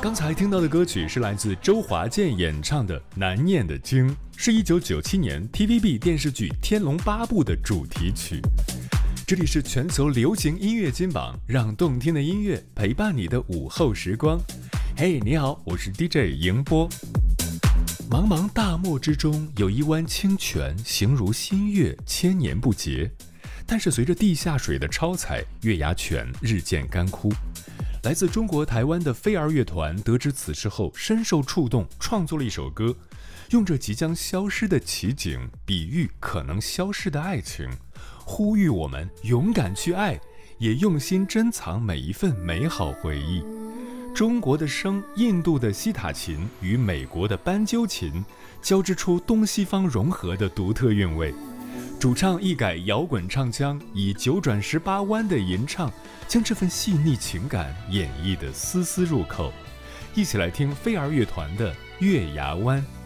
刚才听到的歌曲是来自周华健演唱的《难念的经》，是1997年 TVB 电视剧《天龙八部》的主题曲。这里是全球流行音乐金榜，让动听的音乐陪伴你的午后时光。嘿，你好，我是 DJ 迎波。茫茫大漠之中，有一湾清泉，形如新月，千年不竭。但是随着地下水的超采，月牙泉日渐干枯。来自中国台湾的飞儿乐团得知此事后，深受触动，创作了一首歌，用着即将消失的奇景，比喻可能消失的爱情，呼吁我们勇敢去爱，也用心珍藏每一份美好回忆。中国的笙、印度的西塔琴与美国的斑鸠琴交织出东西方融合的独特韵味。主唱一改摇滚唱腔，以9转18弯的吟唱，将这份细腻情感演绎得丝丝入扣。一起来听飞儿乐团的《月牙湾》。